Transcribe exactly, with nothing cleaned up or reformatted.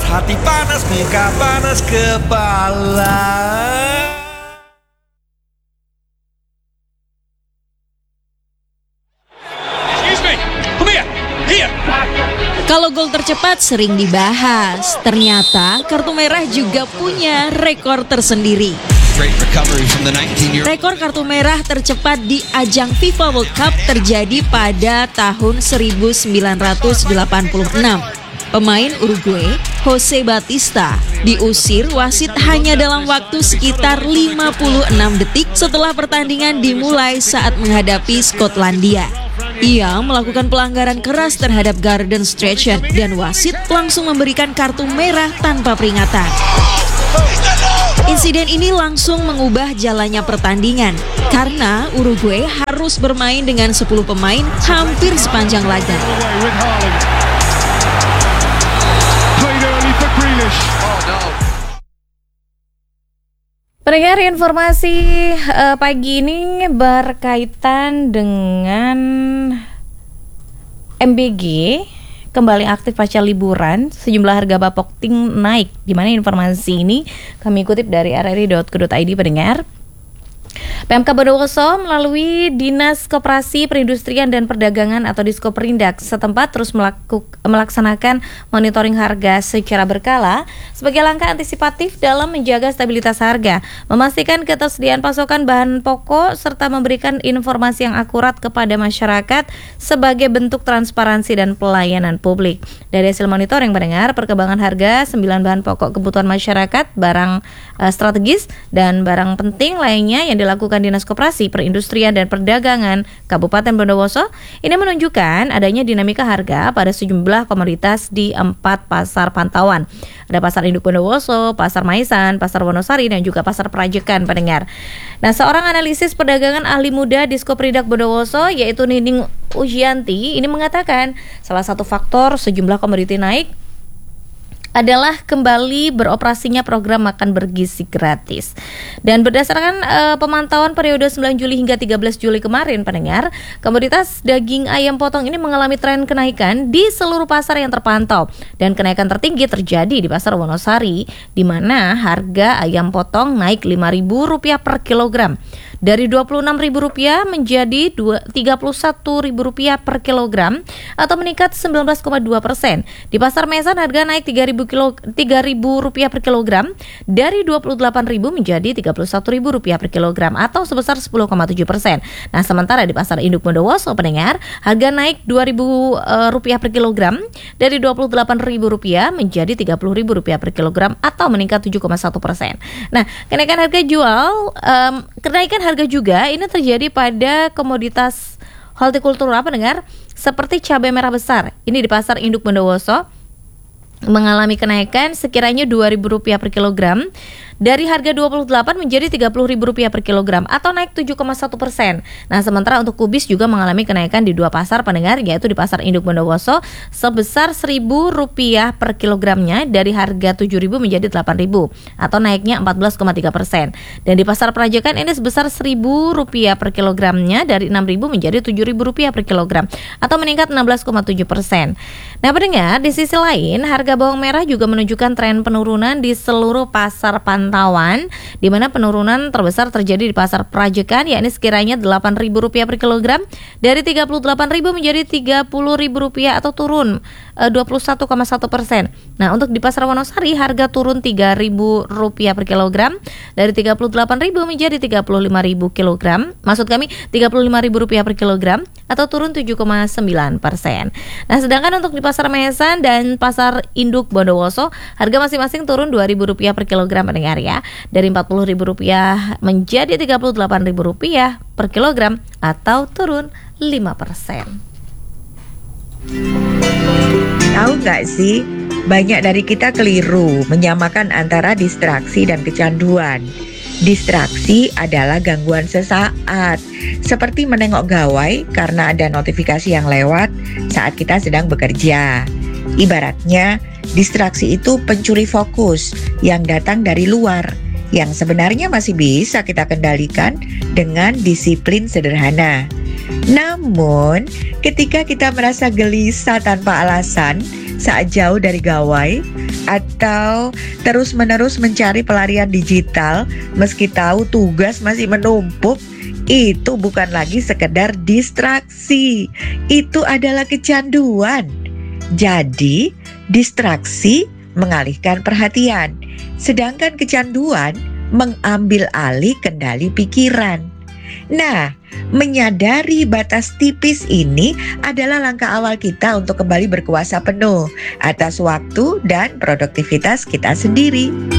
hati panas, muka panas, kepala. Excuse me, come here, here. Kalau gol tercepat sering dibahas, ternyata kartu merah juga punya rekor tersendiri. Rekor kartu merah tercepat di ajang FIFA World Cup terjadi pada tahun seribu sembilan ratus delapan puluh enam. Pemain Uruguay, Jose Batista, diusir wasit hanya dalam waktu sekitar lima puluh enam detik setelah pertandingan dimulai saat menghadapi Skotlandia. Ia melakukan pelanggaran keras terhadap Garden Strachan dan wasit langsung memberikan kartu merah tanpa peringatan. Insiden ini langsung mengubah jalannya pertandingan karena Uruguay harus bermain dengan sepuluh pemain hampir sepanjang laga. Pendengar, informasi uh, pagi ini berkaitan dengan M B G kembali aktif pasca liburan, sejumlah harga bapokting naik. Di mana informasi ini kami kutip dari r r i dot co dot i d, pendengar. P M K Bondowoso melalui Dinas Koperasi Perindustrian dan Perdagangan atau Diskoperindak setempat terus melaku, melaksanakan monitoring harga secara berkala sebagai langkah antisipatif dalam menjaga stabilitas harga, memastikan ketersediaan pasokan bahan pokok serta memberikan informasi yang akurat kepada masyarakat sebagai bentuk transparansi dan pelayanan publik. Dari hasil monitoring, pendengar, perkembangan harga sembilan bahan pokok kebutuhan masyarakat, barang uh, strategis dan barang penting lainnya yang dilakukan Dinas Koperasi, Perindustrian dan Perdagangan Kabupaten Bondowoso ini menunjukkan adanya dinamika harga pada sejumlah komoditas di empat pasar pantauan. Ada Pasar Induk Bondowoso, Pasar Maisan, Pasar Wonosari dan juga Pasar Prajekan, pendengar. Nah, seorang analisis perdagangan ahli muda Diskoperindak Bondowoso yaitu Nining Ujianti ini mengatakan salah satu faktor sejumlah komoditi naik adalah kembali beroperasinya program makan bergizi gratis. Dan berdasarkan uh, pemantauan periode sembilan Juli hingga tiga belas Juli kemarin, pendengar, komoditas daging ayam potong ini mengalami tren kenaikan di seluruh pasar yang terpantau. Dan kenaikan tertinggi terjadi di Pasar Wonosari, di mana harga ayam potong naik lima ribu rupiah per kilogram. Dari dua puluh enam ribu rupiah menjadi tiga puluh satu ribu rupiah per kilogram atau meningkat sembilan belas koma dua persen. Di Pasar Maisan harga naik tiga ribu rupiah per kilogram dari dua puluh delapan ribu menjadi tiga puluh satu ribu rupiah per kilogram atau sebesar sepuluh koma tujuh persen. Nah, sementara di Pasar Induk Bondowoso, pendengar, harga naik dua ribu rupiah per kilogram dari dua puluh delapan ribu rupiah menjadi tiga puluh ribu rupiah per kilogram atau meningkat tujuh koma satu persen. Nah, kenaikan harga jual um, kenaikan harga juga ini terjadi pada komoditas hortikultura, pendengar, seperti cabai merah besar. Ini di Pasar Induk Bondowoso mengalami kenaikan sekiranya dua ribu rupiah per kilogram dari harga dua puluh delapan menjadi tiga puluh ribu rupiah per kilogram atau naik tujuh koma satu persen. Nah, sementara untuk kubis juga mengalami kenaikan di dua pasar, pendengar, yaitu di Pasar Induk Bondowoso sebesar seribu rupiah per kilogramnya dari harga tujuh ribu menjadi delapan ribu atau naiknya empat belas koma tiga persen. Dan di Pasar Prajekan ini sebesar seribu rupiah per kilogramnya dari enam ribu menjadi tujuh ribu rupiah per kilogram atau meningkat enam belas koma tujuh persen. Nah, pendengar, di sisi lain harga bawang merah juga menunjukkan tren penurunan di seluruh pasar pantauan, di mana penurunan terbesar terjadi di Pasar Prajekan, yakni sekiranya delapan ribu rupiah per kilogram dari tiga puluh delapan ribu menjadi tiga puluh ribu rupiah atau turun e, dua puluh satu koma satu persen. Nah, untuk di Pasar Wonosari harga turun tiga ribu rupiah per kilogram dari tiga puluh delapan ribu menjadi tiga puluh lima ribu kilogram. Maksud kami tiga puluh lima ribu rupiah per kilogram atau turun tujuh koma sembilan persen. Nah, sedangkan untuk di Pasar Maisan dan Pasar Induk Bondowoso harga masing-masing turun dua ribu rupiah per kilogram, pendengar, ya, dari empat puluh ribu rupiah menjadi tiga puluh delapan ribu rupiah per kilogram atau turun lima persen. Tahu nggak sih, banyak dari kita keliru menyamakan antara distraksi dan kecanduan. Distraksi adalah gangguan sesaat, seperti menengok gawai karena ada notifikasi yang lewat saat kita sedang bekerja. Ibaratnya, distraksi itu pencuri fokus yang datang dari luar, yang sebenarnya masih bisa kita kendalikan dengan disiplin sederhana. Namun, ketika kita merasa gelisah tanpa alasan, saat jauh dari gawai, atau terus-menerus mencari pelarian digital meski tahu tugas masih menumpuk, itu bukan lagi sekedar distraksi, itu adalah kecanduan. Jadi, distraksi mengalihkan perhatian, sedangkan kecanduan mengambil alih kendali pikiran. Nah, menyadari batas tipis ini adalah langkah awal kita untuk kembali berkuasa penuh atas waktu dan produktivitas kita sendiri.